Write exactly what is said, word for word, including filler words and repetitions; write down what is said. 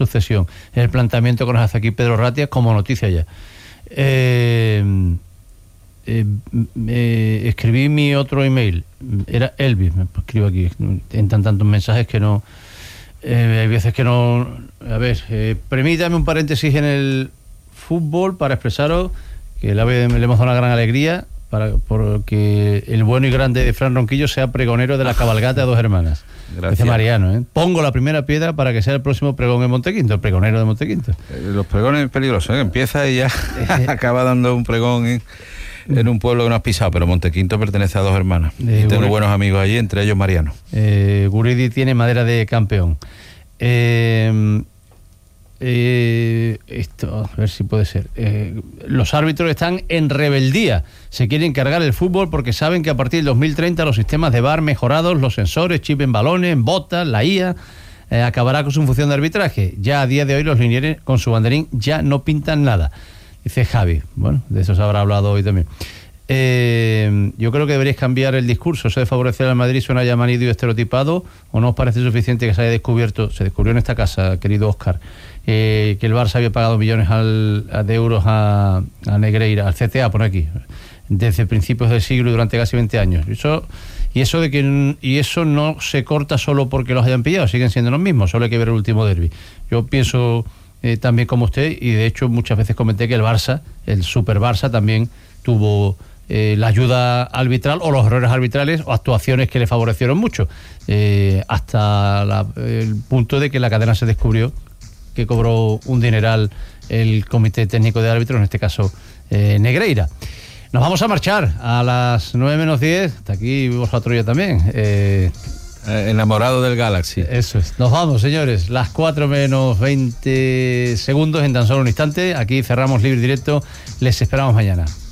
sucesión. Es el planteamiento que nos hace aquí Pedro Ratia como noticia ya. Eh, eh, eh, escribí mi otro email, era Elvis, me escribo aquí, entran tantos mensajes que no, eh, hay veces que no, a ver, eh, permítame un paréntesis en el fútbol para expresaros que le, le hemos dado una gran alegría para porque el bueno y grande de Fran Ronquillo sea pregonero de la cabalgata de Dos Hermanas. Gracias. Dice Mariano, ¿eh? Pongo la primera piedra para que sea el próximo pregón en Montequinto, el pregonero de Montequinto. Eh, los pregones peligrosos, ¿eh? Empieza y ya acaba dando un pregón en, en un pueblo que no has pisado, pero Montequinto pertenece a Dos Hermanas. Eh, y tengo Guridi, buenos amigos allí, entre ellos Mariano. Eh, Guridi tiene madera de campeón. Eh, eh, esto, a ver si puede ser. Eh, los árbitros están en rebeldía. Se quieren cargar el fútbol porque saben que a partir del dos mil treinta los sistemas de V A R mejorados, los sensores, chip en balones, en botas, la I A, eh, acabará con su función de arbitraje. Ya a día de hoy los linieres con su banderín ya no pintan nada. Dice Javi. Bueno, de eso se habrá hablado hoy también. Eh, yo creo que deberéis cambiar el discurso. Eso de favorecer al Madrid suena ya manido y estereotipado. ¿O no os parece suficiente que se haya descubierto, se descubrió en esta casa, querido Óscar, eh, que el Barça había pagado millones al, a, de euros a, a Negreira, al C T A, por aquí, desde principios del siglo y durante casi veinte años? Eso, y eso de que y eso no se corta solo porque los hayan pillado, siguen siendo los mismos, solo hay que ver el último derbi. Yo pienso eh, también como usted, y de hecho muchas veces comenté que el Barça, el Super Barça, también tuvo eh, la ayuda arbitral o los errores arbitrales o actuaciones que le favorecieron mucho, eh, hasta la, el punto de que la cadena se descubrió que cobró un dineral el Comité Técnico de Árbitros, en este caso eh, Negreira. Nos vamos a marchar a las nueve menos diez, hasta aquí vosotros ya también. Eh, Enamorado del Galaxy. Eso es. Nos vamos, señores. Las cuatro menos veinte segundos, en tan solo un instante. Aquí cerramos Libre Directo. Les esperamos mañana.